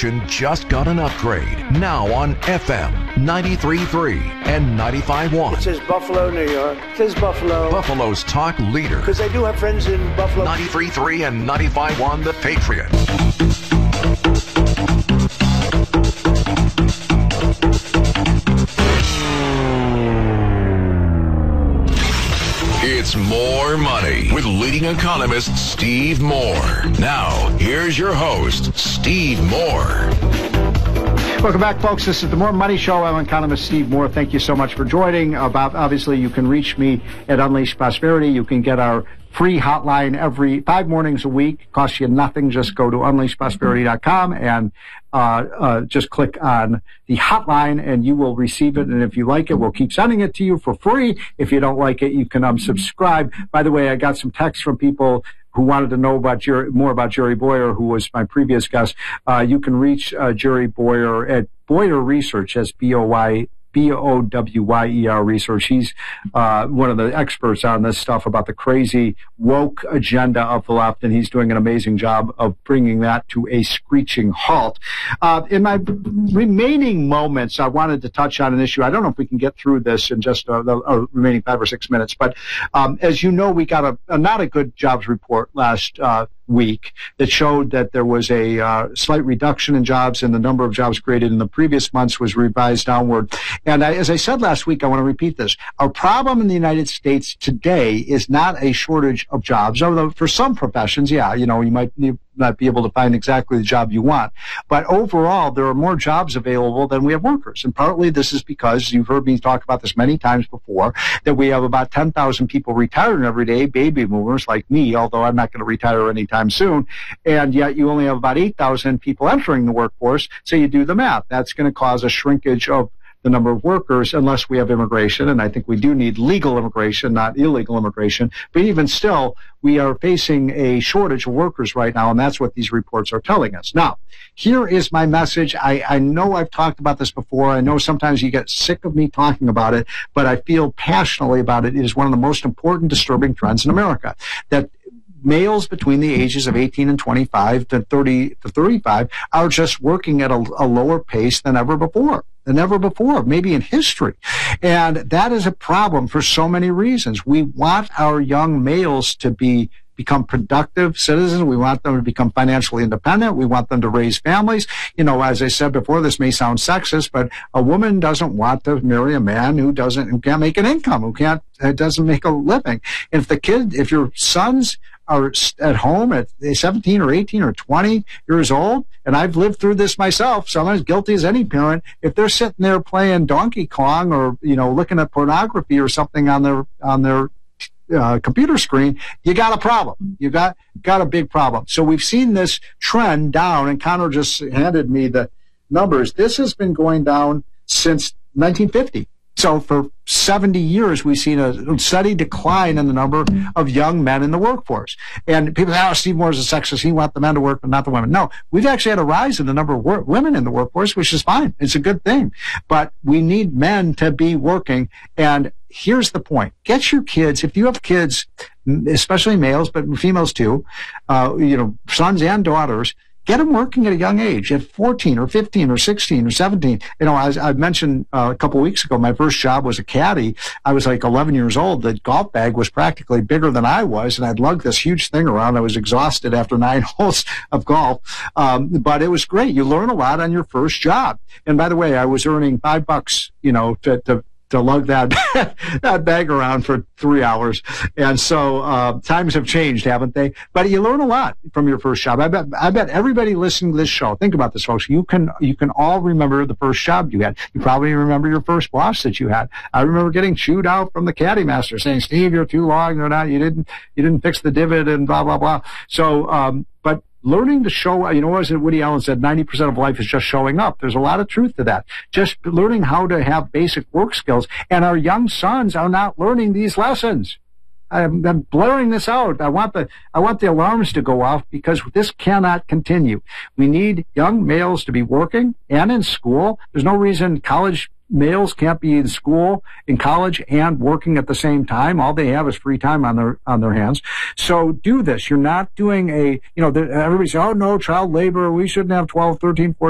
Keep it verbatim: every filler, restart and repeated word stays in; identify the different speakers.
Speaker 1: station just got an upgrade. Now on F M ninety-three point three and ninety-five point one.
Speaker 2: It says Buffalo, New York. It says Buffalo.
Speaker 1: Buffalo's talk leader.
Speaker 2: Because I do have friends in Buffalo.
Speaker 1: ninety-three point three and ninety-five point one, The Patriot. It's More Money with leading economist Steve Moore. Now, here's your host, Steve Moore.
Speaker 3: Welcome back, folks. This is the More Money Show. I'm economist Steve Moore. Thank you so much for joining. About obviously, you can reach me at Unleash Prosperity. You can get our free hotline every five mornings a week. Costs you nothing. Just go to unleash prosperity dot com and uh, uh, just click on the hotline and you will receive it. And if you like it, we'll keep sending it to you for free. If you don't like it, you can unsubscribe. By the way, I got some texts from people who wanted to know about Jerry, more about Jerry Bowyer, who was my previous guest. Uh, you can reach uh, Jerry Bowyer at Bowyer Research, that's B O Y B O W Y E R Research. He's uh, one of the experts on this stuff about the crazy woke agenda of the left, and he's doing an amazing job of bringing that to a screeching halt. Uh, in my remaining moments, I wanted to touch on an issue. I don't know if we can get through this in just uh, the uh, remaining five or six minutes, but um, as you know, we got a, a not a good jobs report last uh week that showed that there was a uh, slight reduction in jobs, and the number of jobs created in the previous months was revised downward. And I, as I said last week, I want to repeat this. Our problem in the United States today is not a shortage of jobs, although for some professions, yeah, you know, you might not be able to find exactly the job you want. But overall, there are more jobs available than we have workers. And partly this is because, you've heard me talk about this many times before, that we have about ten thousand people retiring every day, baby boomers like me, although I'm not going to retire anytime soon. And yet you only have about eight thousand people entering the workforce. So you do the math. That's going to cause a shrinkage of the number of workers unless we have immigration. And I think we do need legal immigration, not illegal immigration. But even still, we are facing a shortage of workers right now, and that's what these reports are telling us. Now, here is my message. I, I know I've talked about this before. I know sometimes you get sick of me talking about it, but I feel passionately about it. It is one of the most important disturbing trends in America, that males between the ages of eighteen and twenty-five to thirty to thirty-five are just working at a, a lower pace than ever before. Than ever before, maybe in history. And that is a problem for so many reasons. We want our young males to be become productive citizens. We want them to become financially independent. We want them to raise families. You know, as I said before, this may sound sexist, but a woman doesn't want to marry a man who doesn't, who can't make an income, who can't, who doesn't make a living. And if the kid, if your sons are at home at seventeen or eighteen or twenty years old, and I've lived through this myself, so I'm as guilty as any parent, if they're sitting there playing Donkey Kong or, you know, looking at pornography or something on their, on their, Uh, computer screen, you got a problem. You got got a big problem. So we've seen this trend down, and Connor just handed me the numbers. This has been going down since nineteen fifty. So for seventy years, we've seen a steady decline in the number of young men in the workforce. And people say, oh, Steve Moore is a sexist. He wants the men to work, but not the women. No, we've actually had a rise in the number of work, women in the workforce, which is fine. It's a good thing. But we need men to be working. And here's the point. Get your kids, if you have kids, especially males, but females too, uh, you know, sons and daughters, get them working at a young age, at fourteen or fifteen or sixteen or seventeen. You know, as I mentioned uh, a couple of weeks ago, my first job was a caddy. I was like eleven years old. The golf bag was practically bigger than I was, and I'd lug this huge thing around. I was exhausted after nine holes of golf. Um, but it was great. You learn a lot on your first job. And by the way, I was earning five bucks, you know, to, to to lug that that bag around for three hours. And so uh, times have changed, haven't they? But you learn a lot from your first job. I bet I bet everybody listening to this show, think about this, folks. You can you can all remember the first job you had. You probably remember your first boss that you had. I remember getting chewed out from the caddy master saying, Steve, you're too long. You're not, you didn't you didn't fix the divot and blah, blah, blah. So um but learning to show, you know, as Woody Allen said, ninety percent of life is just showing up. There's a lot of truth to that. Just learning how to have basic work skills. And our young sons are not learning these lessons. I'm, I'm blaring this out. I want the, I want the alarms to go off because this cannot continue. We need young males to be working and in school. There's no reason college males can't be in school, in college, and working at the same time. All they have is free time on their on their hands. So do this. You're not doing a, you know, everybody says, oh, no, child labor. We shouldn't have twelve, thirteen, fourteen